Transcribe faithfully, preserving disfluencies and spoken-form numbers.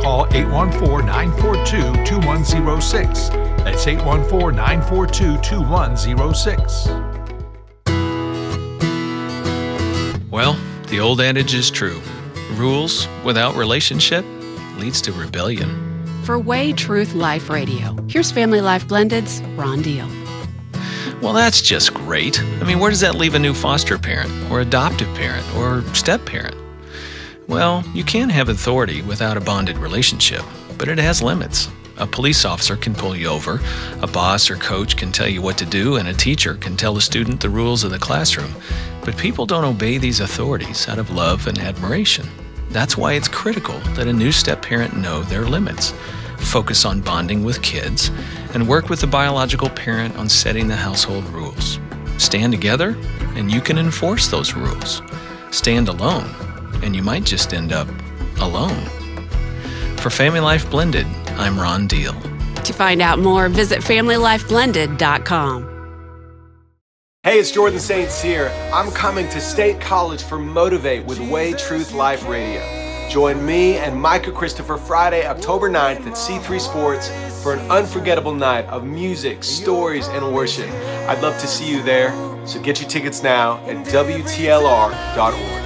Call eight one four, nine four two, two one zero six. That's eight one four, nine four two, two one zero six. Well, the old adage is true. Rules without relationship leads to rebellion. For Way Truth Life Radio, here's Family Life Blended's Ron Deal. Well, that's just great. I mean, where does that leave a new foster parent, or adoptive parent, or step-parent? Well, you can have authority without a bonded relationship, but it has limits. A police officer can pull you over, a boss or coach can tell you what to do, and a teacher can tell a student the rules of the classroom. But people don't obey these authorities out of love and admiration. That's why it's critical that a new step-parent know their limits, focus on bonding with kids, and work with the biological parent on setting the household rules. Stand together, and you can enforce those rules. Stand alone, and you might just end up alone. For Family Life Blended, I'm Ron Deal. To find out more, visit family life blended dot com. Hey, it's Jordan Saints here. I'm coming to State College for Motivate with Way Truth Life Radio. Join me and Micah Christopher Friday, October ninth at C three Sports for an unforgettable night of music, stories, and worship. I'd love to see you there, so get your tickets now at W T L R dot org.